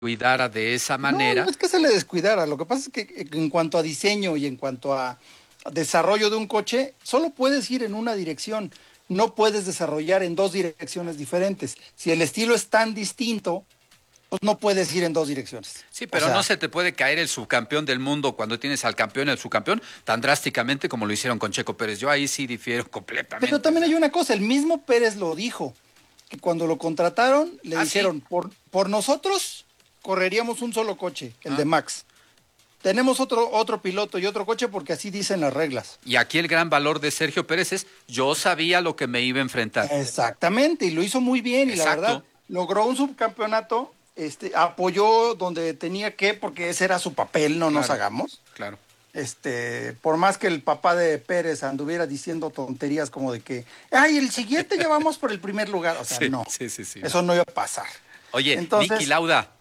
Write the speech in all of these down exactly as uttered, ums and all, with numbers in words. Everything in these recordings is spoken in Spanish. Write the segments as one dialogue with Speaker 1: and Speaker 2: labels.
Speaker 1: cuidara de esa
Speaker 2: No, no
Speaker 1: manera.
Speaker 2: es que se le descuidara. Lo que pasa es que en cuanto a diseño y en cuanto a desarrollo de un coche, solo puedes ir en una dirección. No puedes desarrollar en dos direcciones diferentes. Si el estilo es tan distinto, pues no puedes ir en dos direcciones.
Speaker 1: Sí,
Speaker 2: O
Speaker 1: pero no
Speaker 2: sea,
Speaker 1: se te puede caer el subcampeón del mundo cuando tienes al campeón y el subcampeón tan drásticamente como lo hicieron con Checo Pérez. Yo ahí sí difiero
Speaker 2: pero
Speaker 1: completamente. O
Speaker 2: también hay
Speaker 1: sea,
Speaker 2: una cosa, el mismo Pérez lo dijo, que cuando lo contrataron le
Speaker 1: ah, sí.
Speaker 2: dijeron, por, por nosotros correríamos un solo coche, el de
Speaker 1: Ah.
Speaker 2: Max. Tenemos otro, otro piloto y otro coche porque así dicen las reglas.
Speaker 1: Y aquí el gran valor de Sergio Pérez es, yo sabía lo que me iba a enfrentar.
Speaker 2: Exactamente, y lo hizo muy bien y la verdad,
Speaker 1: Exacto,
Speaker 2: logró un subcampeonato, este, apoyó donde tenía que, porque ese era su papel, no nos
Speaker 1: claro,
Speaker 2: hagamos.
Speaker 1: claro.
Speaker 2: Este, por más que el papá de Pérez anduviera diciendo tonterías como de que, ay, el siguiente ya vamos por el primer lugar, o sea,
Speaker 1: Sí,
Speaker 2: no,
Speaker 1: sí, sí, sí, no.
Speaker 2: eso no iba a pasar.
Speaker 1: Oye, Niki
Speaker 2: Entonces,
Speaker 1: Lauda,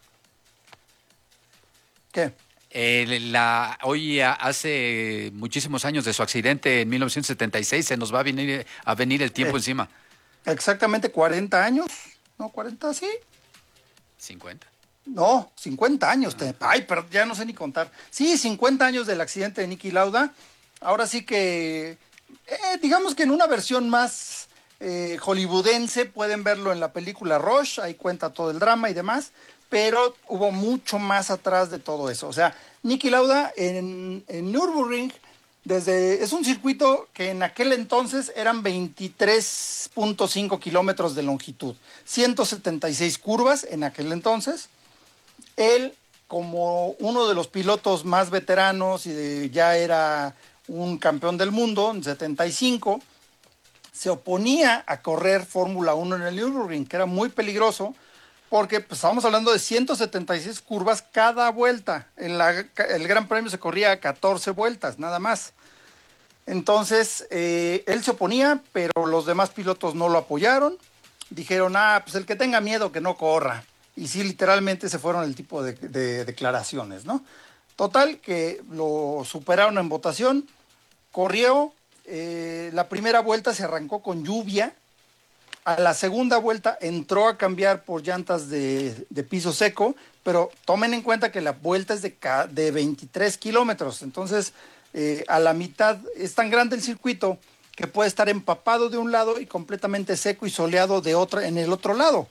Speaker 2: ¿qué?
Speaker 1: eh, la, hoy a- hace muchísimos años de su accidente en mil novecientos setenta y seis, se nos va a venir, a venir el tiempo
Speaker 2: Eh,
Speaker 1: encima.
Speaker 2: exactamente cuarenta años, ¿no? Cuarenta, sí.
Speaker 1: Cincuenta.
Speaker 2: No, cincuenta años. Te- ay, pero ya no sé ni contar. Sí, cincuenta años del accidente de Niki Lauda. Ahora sí que, eh, digamos que en una versión más eh, hollywoodense, pueden verlo en la película Rush, ahí cuenta todo el drama y demás, pero hubo mucho más atrás de todo eso. O sea, Niki Lauda en, en Nürburgring, desde, es un circuito que en aquel entonces eran veintitrés punto cinco kilómetros de longitud, ciento setenta y seis curvas en aquel entonces. Él, como uno de los pilotos más veteranos y de- ya era un campeón del mundo en setenta y cinco, se oponía a correr Fórmula uno en el Nürburgring, que era muy peligroso, porque pues, estábamos hablando de ciento setenta y seis curvas cada vuelta. En la- el Gran Premio se corría a catorce vueltas, nada más. Entonces, eh, él se oponía, pero los demás pilotos no lo apoyaron. Dijeron, ah, pues el que tenga miedo que no corra. Y sí, literalmente se fueron el tipo de, de declaraciones, ¿no? Total, que lo superaron en votación, corrió, eh, la primera vuelta se arrancó con lluvia, a la segunda vuelta entró a cambiar por llantas de, de piso seco, pero tomen en cuenta que la vuelta es de, de veintitrés kilómetros, entonces eh, a la mitad es tan grande el circuito que puede estar empapado de un lado y completamente seco y soleado de otra, en el otro lado.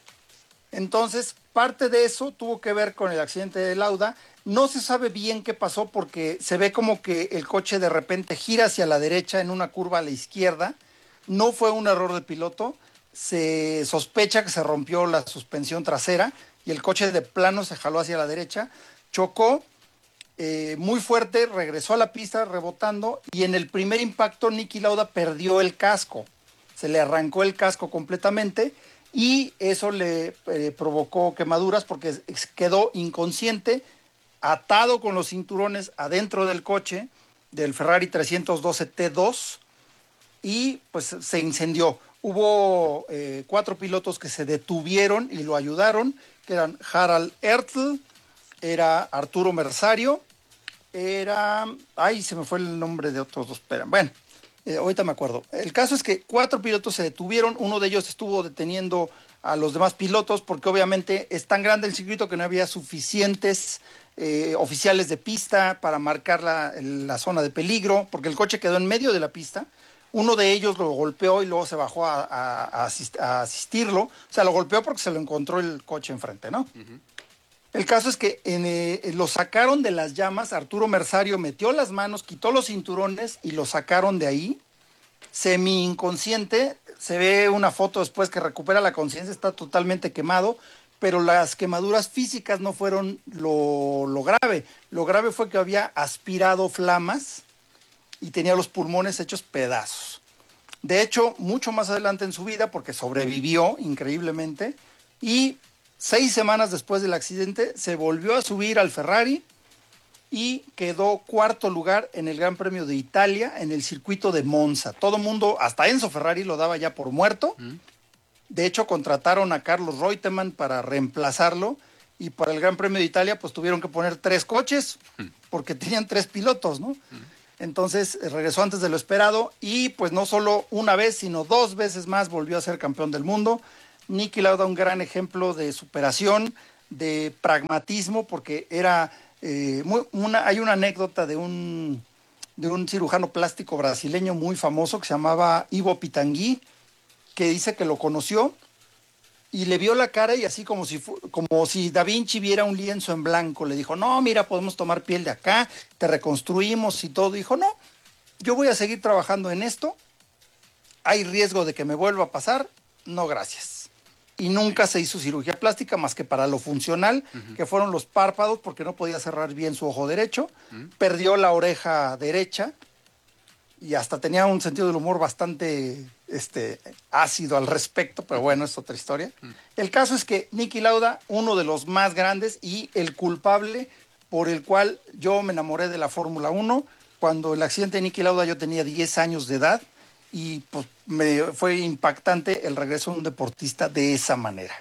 Speaker 2: Entonces, parte de eso tuvo que ver con el accidente de Lauda. No se sabe bien qué pasó porque se ve como que el coche de repente gira hacia la derecha en una curva a la izquierda. No fue un error de piloto. Se sospecha que se rompió la suspensión trasera y el coche de plano se jaló hacia la derecha. Chocó eh, muy fuerte, regresó a la pista rebotando y en el primer impacto Niki Lauda perdió el casco. Se le arrancó el casco completamente y eso le eh, provocó quemaduras porque quedó inconsciente, atado con los cinturones adentro del coche del Ferrari trescientos doce T dos y pues se incendió. Hubo eh, cuatro pilotos que se detuvieron y lo ayudaron, que eran Harald Ertl, era Arturo Mersario, era... Ay, se me fue el nombre de otros dos, espera. Bueno, eh, ahorita me acuerdo. El caso es que cuatro pilotos se detuvieron, uno de ellos estuvo deteniendo a los demás pilotos porque obviamente es tan grande el circuito que no había suficientes eh, oficiales de pista para marcar la, la zona de peligro, porque el coche quedó en medio de la pista. Uno de ellos lo golpeó y luego se bajó a, a- a asist- a asistirlo. O sea, lo golpeó porque se lo encontró el coche enfrente, ¿no?
Speaker 1: Ujú.
Speaker 2: El caso es que en, eh, lo sacaron de las llamas, Arturo Mersario metió las manos, quitó los cinturones y lo sacaron de ahí, semi inconsciente, se ve una foto después que recupera la conciencia, está totalmente quemado, pero las quemaduras físicas no fueron lo, lo grave, lo grave fue que había aspirado flamas y tenía los pulmones hechos pedazos. De hecho, mucho más adelante en su vida, porque sobrevivió increíblemente, y seis semanas después del accidente se volvió a subir al Ferrari y quedó cuarto lugar en el Gran Premio de Italia en el circuito de Monza. Todo mundo, hasta Enzo Ferrari lo daba ya por muerto.
Speaker 1: Mm.
Speaker 2: De hecho, contrataron a Carlos Reutemann para reemplazarlo y para el Gran Premio de Italia pues tuvieron que poner tres coches
Speaker 1: Mm.
Speaker 2: porque tenían tres pilotos, ¿no?
Speaker 1: Mm.
Speaker 2: Entonces eh, regresó antes de lo esperado y pues no solo una vez, sino dos veces más volvió a ser campeón del mundo. Niki Lauda, un gran ejemplo de superación, de pragmatismo, porque era eh, muy, una, hay una anécdota de un, de un cirujano plástico brasileño muy famoso que se llamaba Ivo Pitangui, que dice que lo conoció y le vio la cara y así como si, fu- como si Da Vinci viera un lienzo en blanco, le dijo, no, mira, podemos tomar piel de acá, te reconstruimos y todo. Dijo, no, yo voy a seguir trabajando en esto, hay riesgo de que me vuelva a pasar, no, gracias. Y nunca se hizo cirugía plástica más que para lo funcional, uh-huh. que fueron los párpados, porque no podía cerrar bien su ojo derecho, uh-huh. perdió la oreja derecha y hasta tenía un sentido del humor bastante este, ácido al respecto, pero bueno, es otra historia. Uh-huh. El caso es que Niki Lauda, uno de los más grandes y el culpable por el cual yo me enamoré de la Fórmula uno, cuando el accidente de Niki Lauda yo tenía diez años de edad, y pues me fue impactante el regreso de un deportista de esa manera.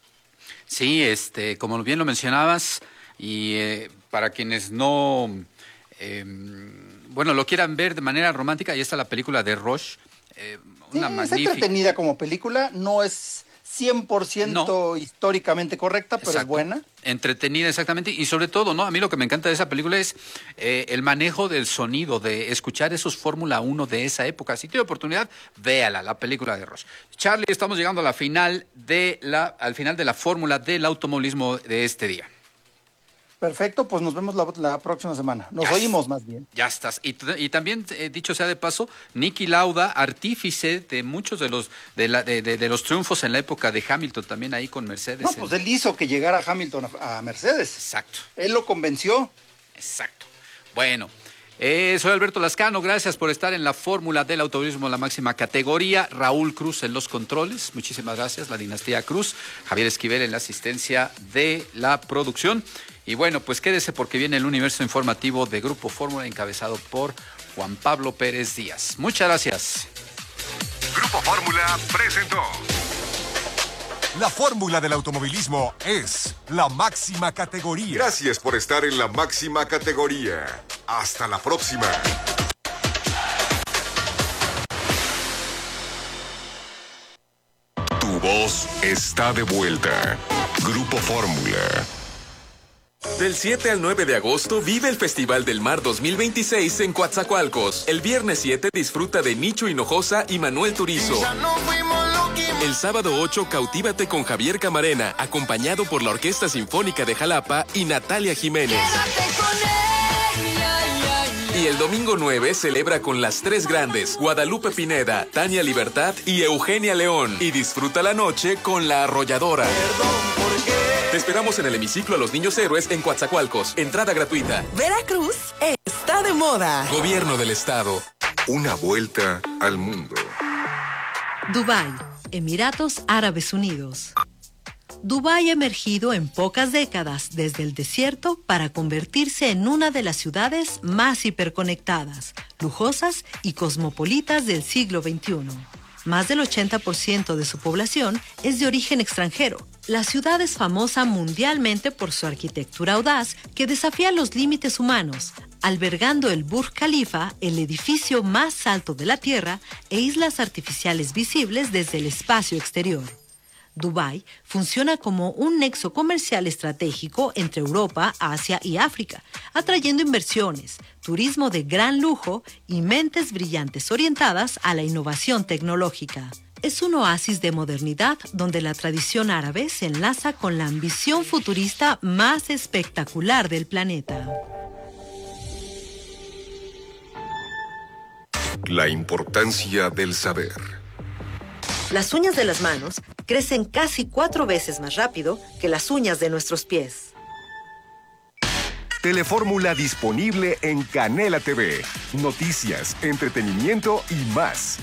Speaker 1: Sí, este, como bien lo mencionabas, y eh, para quienes no, eh, bueno, lo quieran ver de manera romántica, ahí está la película de Rush, eh, una
Speaker 2: sí,
Speaker 1: magnífica.
Speaker 2: Es entretenida como película, no es cien por ciento no. históricamente correcta, pero
Speaker 1: Exacto.
Speaker 2: es buena.
Speaker 1: Entretenida, exactamente, y sobre todo, ¿no? A mí lo que me encanta de esa película es eh, el manejo del sonido, de escuchar esos Fórmula uno de esa época. Si tiene oportunidad, véala, la película de Rush. Charlie, estamos llegando a la final de la, al final de la fórmula del automovilismo de este día.
Speaker 2: Perfecto, pues nos vemos la, la próxima semana. Nos
Speaker 1: ya
Speaker 2: oímos más bien.
Speaker 1: Ya estás. Y, y también, eh, dicho sea de paso, Niki Lauda, artífice de muchos de los de, la, de, de, de los triunfos en la época de Hamilton, también ahí con Mercedes.
Speaker 2: No, pues en... él hizo que llegara Hamilton a, a Mercedes.
Speaker 1: Exacto.
Speaker 2: Él lo convenció.
Speaker 1: Exacto. Bueno, eh, soy Alberto Lascano, gracias por estar en la fórmula del automovilismo, la máxima categoría. Raúl Cruz en los controles, muchísimas gracias, la dinastía Cruz. Javier Esquivel en la asistencia de la producción. Y bueno, pues quédese porque viene el universo informativo de Grupo Fórmula encabezado por Juan Pablo Pérez Díaz. Muchas gracias.
Speaker 3: Grupo Fórmula presentó. La fórmula del automovilismo es la máxima categoría. Gracias por estar en la máxima categoría. Hasta la próxima. Tu voz está de vuelta. Grupo Fórmula.
Speaker 4: Del siete al nueve de agosto vive el Festival del Mar dos mil veintiséis en Coatzacoalcos. El viernes siete disfruta de Nicho Hinojosa y Manuel Turizo. El sábado ocho cautívate con Javier Camarena, acompañado por la Orquesta Sinfónica de Jalapa y Natalia Jiménez. Y el domingo nueve celebra con las tres grandes, Guadalupe Pineda, Tania Libertad y Eugenia León. Y disfruta la noche con La Arrolladora. Te esperamos en el hemiciclo a los Niños Héroes en Coatzacoalcos. Entrada gratuita.
Speaker 5: Veracruz está de moda.
Speaker 4: Gobierno del Estado.
Speaker 3: Una vuelta al mundo.
Speaker 6: Dubái, Emiratos Árabes Unidos. Dubái ha emergido en pocas décadas desde el desierto para convertirse en una de las ciudades más hiperconectadas, lujosas y cosmopolitas del siglo veintiuno. Más del ochenta por ciento de su población es de origen extranjero. La ciudad es famosa mundialmente por su arquitectura audaz que desafía los límites humanos, albergando el Burj Khalifa, el edificio más alto de la Tierra, e islas artificiales visibles desde el espacio exterior. Dubái funciona como un nexo comercial estratégico entre Europa, Asia y África, atrayendo inversiones, turismo de gran lujo y mentes brillantes orientadas a la innovación tecnológica. Es un oasis de modernidad donde la tradición árabe se enlaza con la ambición futurista más espectacular del planeta.
Speaker 3: La importancia del saber.
Speaker 5: Las uñas de las manos crecen casi cuatro veces más rápido que las uñas de nuestros pies.
Speaker 3: Telefórmula disponible en Canela T V. Noticias, entretenimiento y más.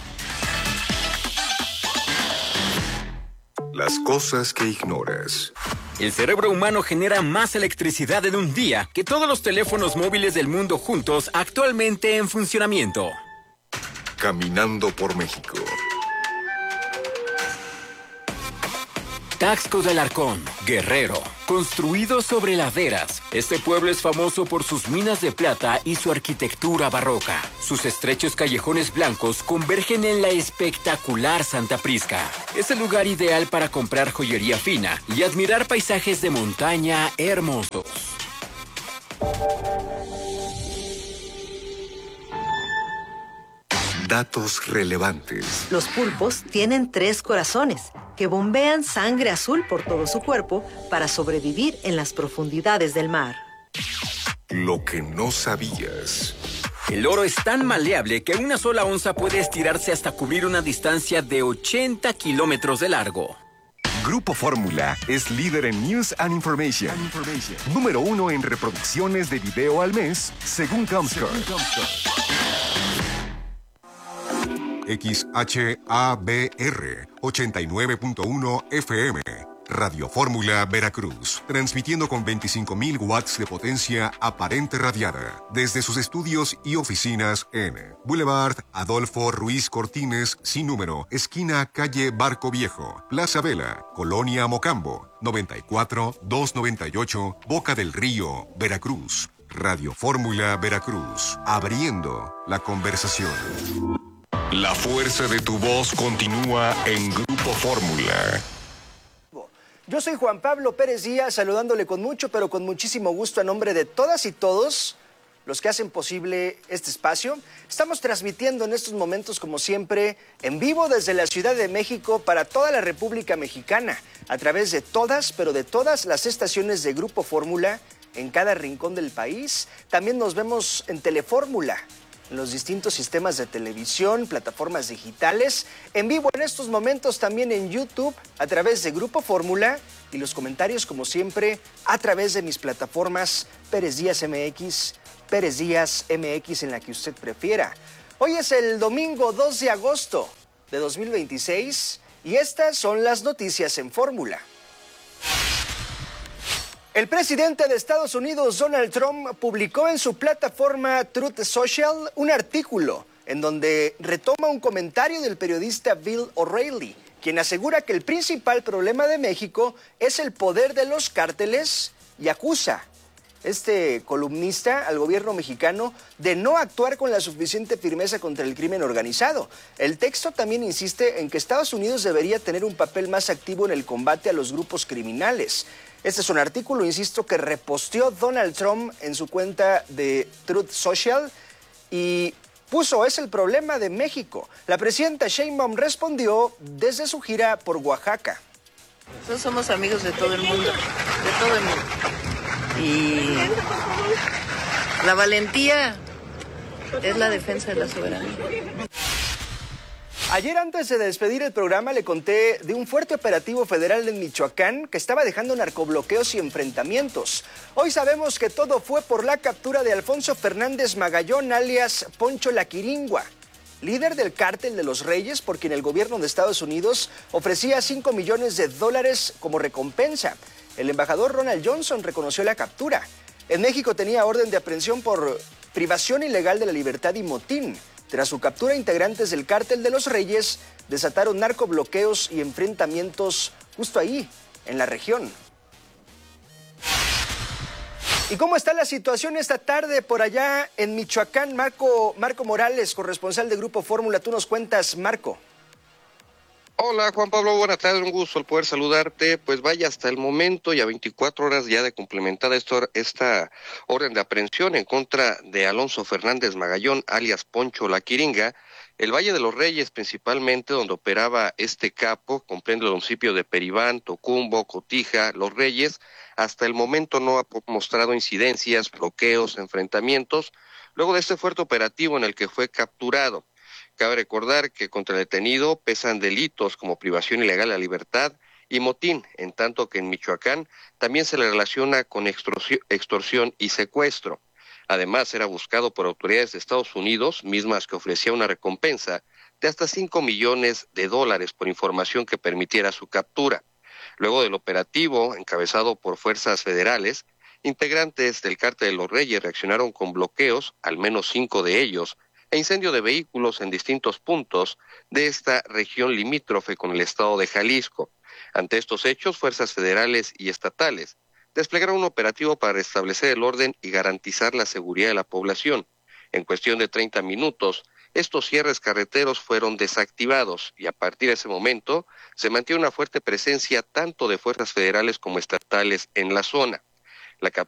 Speaker 3: Las cosas que ignoras.
Speaker 7: El cerebro humano genera más electricidad en un día que todos los teléfonos móviles del mundo juntos actualmente en funcionamiento.
Speaker 3: Caminando por México.
Speaker 7: Taxco del Arcón, Guerrero. Construido sobre laderas, este pueblo es famoso por sus minas de plata y su arquitectura barroca. Sus estrechos callejones blancos convergen en la espectacular Santa Prisca. Es el lugar ideal para comprar joyería fina y admirar paisajes de montaña hermosos.
Speaker 3: Datos relevantes.
Speaker 5: Los pulpos tienen tres corazones que bombean sangre azul por todo su cuerpo para sobrevivir en las profundidades del mar.
Speaker 3: Lo que no sabías.
Speaker 7: El oro es tan maleable que una sola onza puede estirarse hasta cubrir una distancia de ochenta kilómetros de largo.
Speaker 3: Grupo Fórmula es líder en News and Information. And Information. Número uno en reproducciones de video al mes, según Comscore. X H A B R ochenta y nueve punto uno F M. Radio Fórmula Veracruz, transmitiendo con veinticinco mil watts de potencia aparente radiada desde sus estudios y oficinas en Boulevard Adolfo Ruiz Cortines, sin número, esquina calle Barco Viejo, Plaza Vela, Colonia Mocambo, noventa y cuatro, doscientos noventa y ocho, Boca del Río, Veracruz. Radio Fórmula Veracruz, abriendo la conversación. La fuerza de tu voz continúa en Grupo Fórmula.
Speaker 8: Yo soy Juan Pablo Pérez Díaz, saludándole con mucho, pero con muchísimo gusto a nombre de todas y todos los que hacen posible este espacio. Estamos transmitiendo en estos momentos, como siempre, en vivo desde la Ciudad de México para toda la República Mexicana, a través de todas, pero de todas las estaciones de Grupo Fórmula en cada rincón del país. También nos vemos en Telefórmula, en los distintos sistemas de televisión, plataformas digitales, en vivo en estos momentos también en YouTube a través de Grupo Fórmula y los comentarios como siempre a través de mis plataformas Pérez Díaz M X, Pérez Díaz M X en la que usted prefiera. Hoy es el domingo dos de agosto de dos mil veintiséis y estas son las noticias en Fórmula. El presidente de Estados Unidos, Donald Trump, publicó en su plataforma Truth Social un artículo en donde retoma un comentario del periodista Bill O'Reilly, quien asegura que el principal problema de México es el poder de los cárteles y acusa este columnista al gobierno mexicano de no actuar con la suficiente firmeza contra el crimen organizado. El texto también insiste en que Estados Unidos debería tener un papel más activo en el combate a los grupos criminales. Este es un artículo, insisto, que reposteó Donald Trump en su cuenta de Truth Social y puso, es el problema de México. La presidenta Sheinbaum respondió desde su gira por Oaxaca.
Speaker 9: Nosotros somos amigos de todo el mundo, de todo el mundo. Y la valentía es la defensa de la soberanía.
Speaker 8: Ayer, antes de despedir el programa, le conté de un fuerte operativo federal en Michoacán que estaba dejando narcobloqueos y enfrentamientos. Hoy sabemos que todo fue por la captura de Alfonso Fernández Magallón, alias Poncho la Quiringua, líder del cártel de los Reyes, por quien el gobierno de Estados Unidos ofrecía cinco millones de dólares como recompensa. El embajador Ronald Johnson reconoció la captura. En México tenía orden de aprehensión por privación ilegal de la libertad y motín. Tras su captura, integrantes del Cártel de los Reyes desataron narcobloqueos y enfrentamientos justo ahí, en la región. ¿Y cómo está la situación esta tarde por allá en Michoacán? Marco, Marco Morales, corresponsal de Grupo Fórmula, tú nos cuentas, Marco.
Speaker 10: Hola Juan Pablo, buenas tardes, un gusto el poder saludarte. Pues vaya, hasta el momento y a veinticuatro horas ya de complementada esto, esta orden de aprehensión en contra de Alonso Fernández Magallón, alias Poncho la Quiringa, el Valle de los Reyes principalmente, donde operaba este capo, comprende el municipio de Peribán, Tocumbo, Cotija, Los Reyes, hasta el momento no ha mostrado incidencias, bloqueos, enfrentamientos, luego de este fuerte operativo en el que fue capturado. Cabe recordar que contra el detenido pesan delitos como privación ilegal de la libertad y motín, en tanto que en Michoacán también se le relaciona con extorsión y secuestro. Además, era buscado por autoridades de Estados Unidos, mismas que ofrecía una recompensa de hasta cinco millones de dólares por información que permitiera su captura. Luego del operativo, encabezado por fuerzas federales, integrantes del Cártel de los Reyes reaccionaron con bloqueos, al menos cinco de ellos, e incendio de vehículos en distintos puntos de esta región limítrofe con el estado de Jalisco. Ante estos hechos, fuerzas federales y estatales desplegaron un operativo para restablecer el orden y garantizar la seguridad de la población. En cuestión de treinta minutos, estos cierres carreteros fueron desactivados y a partir de ese momento se mantiene una fuerte presencia tanto de fuerzas federales como estatales en la zona. La